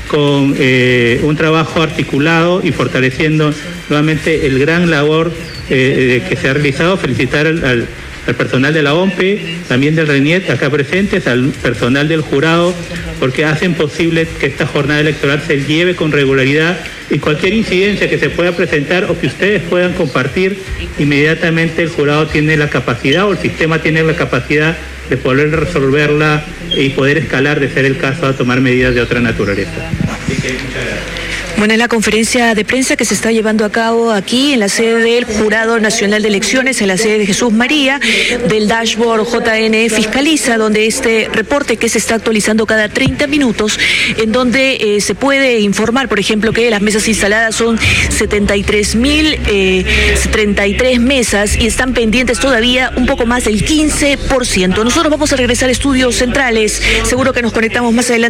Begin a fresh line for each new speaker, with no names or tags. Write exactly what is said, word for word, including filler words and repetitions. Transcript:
con eh, un trabajo articulado y fortaleciendo nuevamente el gran labor eh, que se ha realizado. Felicitar al, al, al personal de la O M P E, también del RENIET acá presentes, al personal del jurado, porque hacen posible que esta jornada electoral se lleve con regularidad, y cualquier incidencia que se pueda presentar o que ustedes puedan compartir, inmediatamente el jurado tiene la capacidad o el sistema tiene la capacidad de poder resolverla y poder escalar, de ser el caso, a tomar medidas de otra naturaleza. Así que muchas gracias.
Bueno, es la conferencia de prensa que se está llevando a cabo aquí en la sede del Jurado Nacional de Elecciones, en la sede de Jesús María, del dashboard J N E Fiscaliza, donde este reporte que se está actualizando cada treinta minutos, en donde eh, se puede informar, por ejemplo, que las mesas instaladas son setenta y tres mil treinta y tres mesas y están pendientes todavía un poco más del quince por ciento. Nosotros vamos a regresar a estudios centrales, seguro que nos conectamos más adelante.